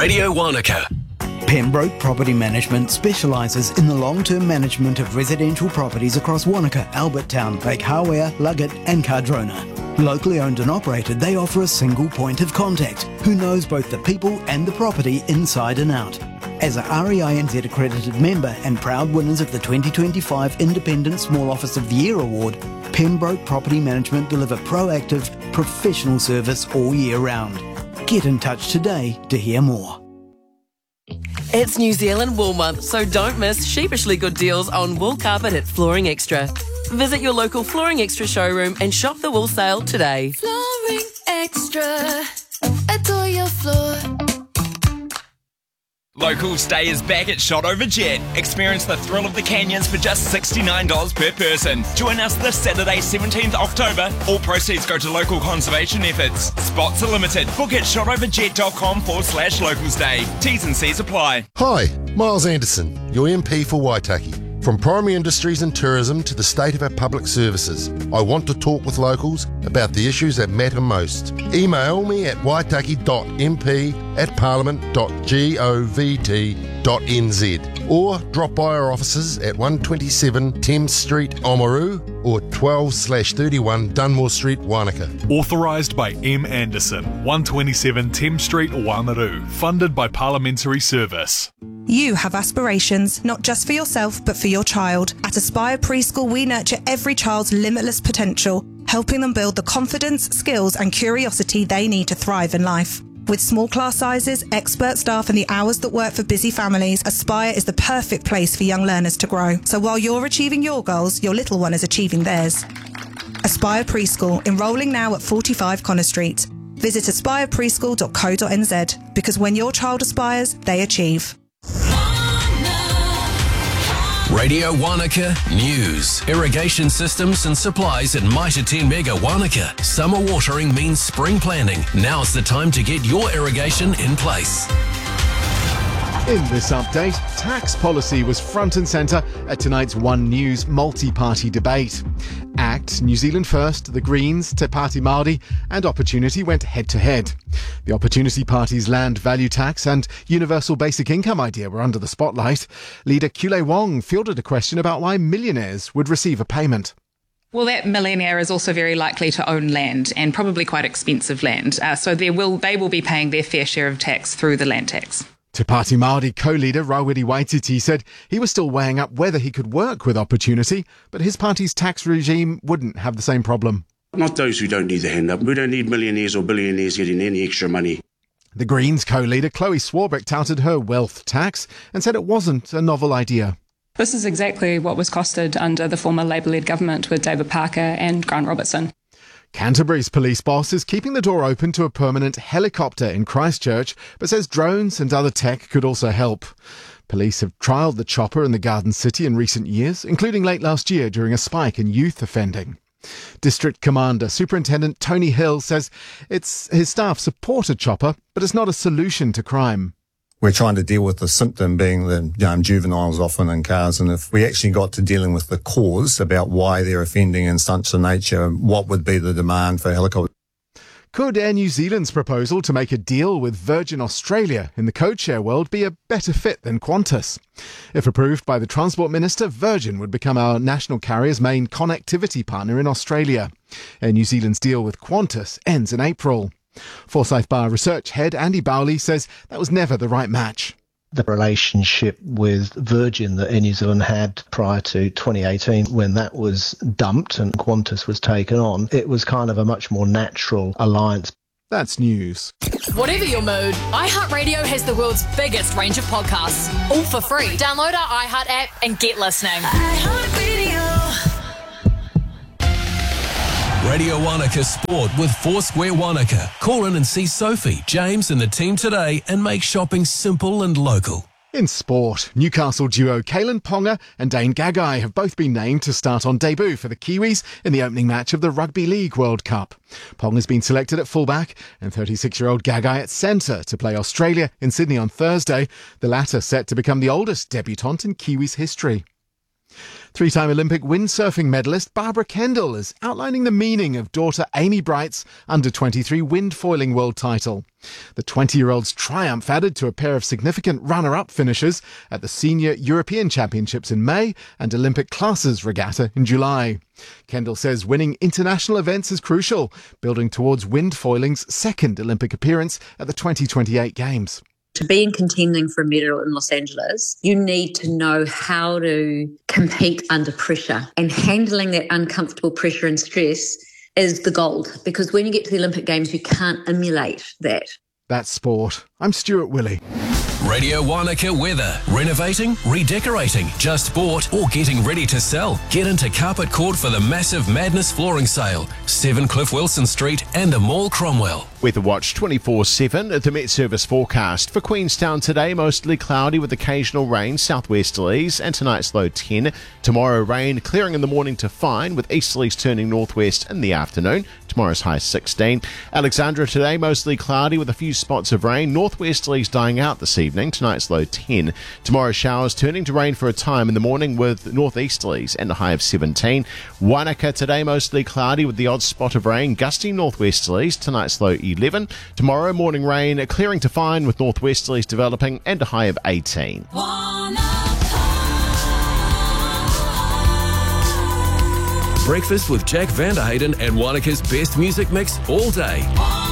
Radio Wanaka. Pembroke Property Management specialises in the long-term management of residential properties across Wanaka, Albertown, Lake Hawea, Luggett and Cardrona. Locally owned and operated, they offer a single point of contact who knows both the people and the property inside and out. As a REINZ accredited member and proud winners of the 2025 Independent Small Office of the Year Award, Pembroke Property Management deliver proactive, professional service all year round. Get in touch today to hear more. It's New Zealand Wool Month, so don't miss sheepishly good deals on wool carpet at Flooring Extra. Visit your local Flooring Extra showroom and shop the wool sale today. Flooring Extra, adore your floor. Locals Day is back at Shotover Jet. Experience the thrill of the canyons for just $69 per person. Join us this Saturday, 17th October. All proceeds go to local conservation efforts. Spots are limited. Book at shotoverjet.com/locals day. T's and C's apply. Hi, Miles Anderson, your MP for Waitaki. From primary industries and tourism to the state of our public services, I want to talk with locals about the issues that matter most. Email me at waitaki.mp@parliament.govt.nz or drop by our offices at 127 Thames Street, Oamaru or 12/31 Dunmore Street, Wanaka. Authorised by M. Anderson, 127 Thames Street, Oamaru. Funded by Parliamentary Service. You have aspirations, not just for yourself, but for your child. At Aspire Preschool, we nurture every child's limitless potential, helping them build the confidence, skills and curiosity they need to thrive in life. With small class sizes, expert staff and the hours that work for busy families, Aspire is the perfect place for young learners to grow. So while you're achieving your goals, your little one is achieving theirs. Aspire Preschool, enrolling now at 45 Connor Street. Visit aspirepreschool.co.nz because when your child aspires, they achieve. Radio Wanaka News. Irrigation systems and supplies at Mitre 10 Mega Wanaka. Summer watering means spring planting. Now's the time to get your irrigation in place. In this update, tax policy was front and centre at tonight's One News multi-party debate. ACT, New Zealand First, the Greens, Te Pāti Māori and Opportunity went head-to-head. The Opportunity Party's land value tax and universal basic income idea were under the spotlight. Leader Kule Wong fielded a question about why millionaires would receive a payment. Well, that millionaire is also very likely to own land and probably quite expensive land. So they will be paying their fair share of tax through the land tax. Te Pāti Māori co-leader Rawiri Waititi said he was still weighing up whether he could work with Opportunity, but his party's tax regime wouldn't have the same problem. Not those who don't need the hand up. We don't need millionaires or billionaires getting any extra money. The Greens co-leader Chloe Swarbrick touted her wealth tax and said it wasn't a novel idea. This is exactly what was costed under the former Labour-led government with David Parker and Grant Robertson. Canterbury's police boss is keeping the door open to a permanent helicopter in Christchurch, but says drones and other tech could also help. Police have trialled the chopper in the Garden City in recent years, including late last year during a spike in youth offending. District Commander Superintendent Tony Hill says his staff support a chopper, but it's not a solution to crime. We're trying to deal with the symptom being the juveniles often in cars, and if we actually got to dealing with the cause about why they're offending in such a nature, what would be the demand for helicopters? Could Air New Zealand's proposal to make a deal with Virgin Australia in the codeshare world be a better fit than Qantas? If approved by the Transport Minister, Virgin would become our national carrier's main connectivity partner in Australia. Air New Zealand's deal with Qantas ends in April. Forsyth Bar research head Andy Bowley says that was never the right match. The relationship with Virgin that Air New Zealand had prior to 2018, when that was dumped and Qantas was taken on, it was kind of a much more natural alliance. That's news. Whatever your mood, iHeartRadio has the world's biggest range of podcasts, all for free. Download our iHeart app and get listening. Radio Wanaka Sport with Foursquare Wanaka. Call in and see Sophie, James and the team today and make shopping simple and local. In sport, Newcastle duo Kalen Ponga and Dane Gagai have both been named to start on debut for the Kiwis in the opening match of the Rugby League World Cup. Ponga's been selected at fullback and 36-year-old Gagai at centre to play Australia in Sydney on Thursday, the latter set to become the oldest debutant in Kiwis history. Three-time Olympic windsurfing medalist Barbara Kendall is outlining the meaning of daughter Amy Bright's under-23 windfoiling world title. The 20-year-old's triumph added to a pair of significant runner-up finishes at the Senior European Championships in May and Olympic Classes Regatta in July. Kendall says winning international events is crucial, building towards windfoiling's second Olympic appearance at the 2028 Games. To be in contending for a medal in Los Angeles, you need to know how to compete under pressure, and handling that uncomfortable pressure and stress is the gold, because when you get to the Olympic Games, you can't emulate that. That's sport. I'm Stuart Willey. Radio Wanaka weather. Renovating, redecorating, just bought or getting ready to sell. Get into Carpet Court for the massive Madness flooring sale. 7 Cliff Wilson Street and the Mall Cromwell. Weather Watch 24/7 at the Met Service forecast. For Queenstown today, mostly cloudy with occasional rain, southwesterlies, and tonight's low 10. Tomorrow rain, clearing in the morning to fine, with easterlies turning northwest in the afternoon. Tomorrow's high 16. Alexandra today, mostly cloudy with a few spots of rain, northwesterlies dying out this evening. Tonight's low 10. Tomorrow showers turning to rain for a time in the morning with northeasterlies and a high of 17. Wanaka today, mostly cloudy with the odd spot of rain, gusty northwesterlies. Tonight's low 11. Tomorrow morning rain, clearing to fine with northwesterlies developing and a high of 18. Breakfast with Jack Vanderhayden and Wanaka's best music mix all day.